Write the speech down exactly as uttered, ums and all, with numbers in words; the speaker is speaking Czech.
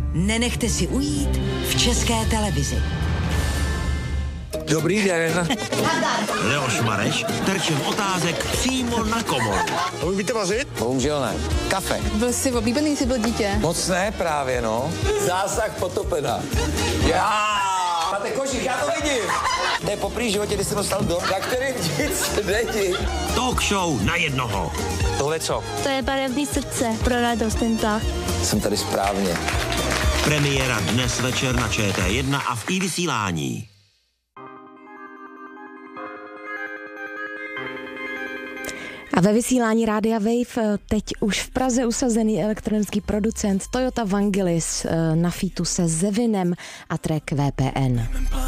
nenechte si ujít v České televizi. Dobrý den. Leoš Mareš terčem otázek přímo na komoru. Umíte vařit? Bohužel ne. Kafe. Byl jsi oblíbený, jsi byl dítě? Moc ne právě, no. Zásah potopena. Já! Máte košík, já to vidím. To je poprvé životě, kdy jsem dostal dom, na kterým nic není. Talk show na jednoho. Tohle co? To je barevný srdce pro radost ten tah. Jsem tady správně. Premiéra dnes večer na Č T jedna a v iVysílání. A ve vysílání Rádia Wave teď už v Praze usazený elektronický producent Toyota Vangelis na featu se Zevinem a track V P N.